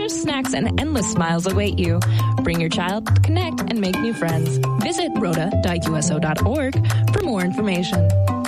delicious snacks and endless smiles await you. Bring your child, connect, and make new friends. Visit rhoda.uso.org for more information.